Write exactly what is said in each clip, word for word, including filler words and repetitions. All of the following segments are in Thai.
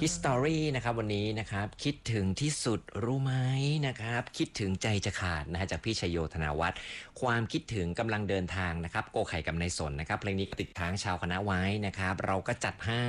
History นะครับวันนี้นะครับคิดถึงที่สุดรู้ไหมนะครับคิดถึงใจจะขาดนะฮะจากพี่ชัยโยธนาวัฒน์ความคิดถึงกำลังเดินทางนะครับโกไข่กับนายสนนะครับเพลงนี้ติดค้างชาวคณะไว้นะครับเราก็จัดให้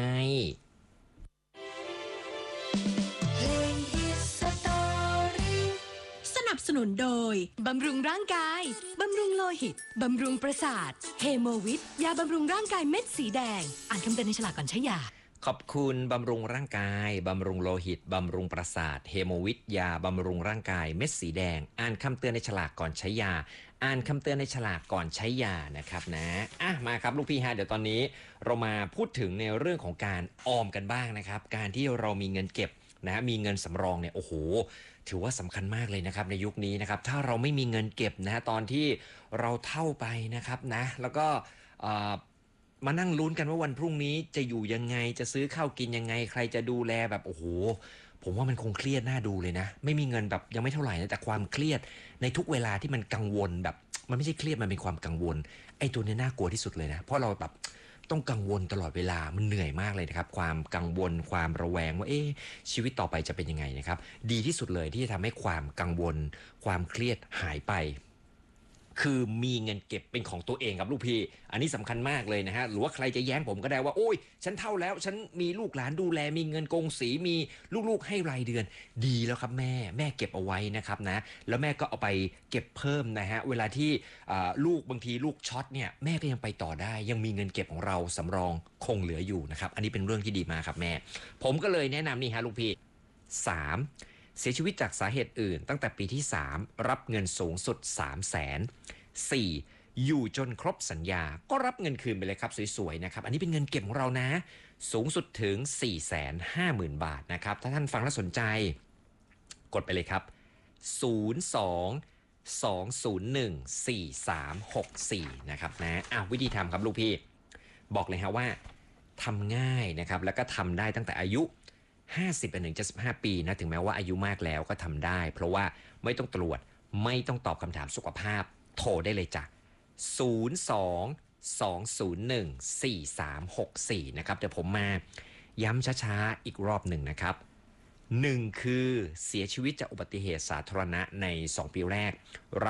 สนับสนุนโดยบำรุงร่างกายบำรุงโลหิตบำรุงประสาทเฮโมวิทยาบำรุงร่างกายเม็ดสีแดงอ่านคำเตือนในฉลากก่อนใช้ยาขอบคุณบำรุงร่างกายบำรุงโลหิตบำรุงประสาทเฮโมวิทยาบำรุงร่างกายเม็ดสีแดงอ่านคำเตือนในฉลากก่อนใช้ยาอ่านคำเตือนในฉลากก่อนใช้ยานะครับนะอ่ะมาครับลูกพี่ฮะเดี๋ยวตอนนี้เรามาพูดถึงในเรื่องของการออมกันบ้างนะครับการที่เรามีเงินเก็บนะมีเงินสำรองเนี่ยโอ้โหถือว่าสำคัญมากเลยนะครับในยุคนี้นะครับถ้าเราไม่มีเงินเก็บนะตอนที่เราเฒ่าไปนะครับนะแล้วก็มานั่งลุ้นกันว่าวันพรุ่งนี้จะอยู่ยังไงจะซื้อข้าวกินยังไงใครจะดูแลแบบโอ้โหผมว่ามันคงเครียดน่าดูเลยนะไม่มีเงินแบบยังไม่เท่าไหร่นะแต่ความเครียดในทุกเวลาที่มันกังวลแบบมันไม่ใช่เครียดมันเป็นความกังวลไอ้ตัวนี้น่ากลัวที่สุดเลยนะเพราะเราแบบต้องกังวลตลอดเวลามันเหนื่อยมากเลยนะครับความกังวลความระแวงว่าเอ๊ะชีวิตต่อไปจะเป็นยังไงนะครับดีที่สุดเลยที่จะทำให้ความกังวลความเครียดหายไปคือมีเงินเก็บเป็นของตัวเองครับลูกพี่อันนี้สำคัญมากเลยนะฮะหรือว่าใครจะแย้งผมก็ได้ว่าโอ้ยฉันเท่าแล้วฉันมีลูกหลานดูแลมีเงินกงสีมีลูกๆให้รายเดือนดีแล้วครับแม่แม่เก็บเอาไว้นะครับนะแล้วแม่ก็เอาไปเก็บเพิ่มนะฮะเวลาที่ลูกบางทีลูกช็อตเนี่ยแม่ก็ยังไปต่อได้ยังมีเงินเก็บของเราสำรองคงเหลืออยู่นะครับอันนี้เป็นเรื่องที่ดีมากครับแม่ผมก็เลยแนะนำนี่ฮะลูกพี่สามเสียชีวิตจากสาเหตุอื่นตั้งแต่ปีที่สามรับเงินสูงสุด สามแสน สี่อยู่จนครบสัญญาก็รับเงินคืนไปเลยครับสวยๆนะครับอันนี้เป็นเงินเก็บของเรานะสูงสุดถึง สี่แสนห้าหมื่น บาทนะครับถ้าท่านฟังแล้วสนใจกดไปเลยครับศูนย์ สอง สอง ศูนย์ หนึ่ง สี่ สาม หก สี่นะครับนะอ่ะวิธีทำครับลูกพี่บอกเลยฮะว่าทำง่ายนะครับแล้วก็ทำได้ตั้งแต่อายุห้าสิบไปถึงเจ็ดสิบห้าปีนะถึงแม้ว่าอายุมากแล้วก็ทำได้เพราะว่าไม่ต้องตรวจไม่ต้องตอบคำถามสุขภาพโทรได้เลยจ้ะศูนย์ สอง สอง ศูนย์ หนึ่ง สี่ สาม หก สี่นะครับเดี๋ยวผมมาย้ำช้าๆอีกรอบหนึ่งนะครับหนึ่งคือเสียชีวิตจากอุบัติเหตุสาธารณะในสองปีแรกรับ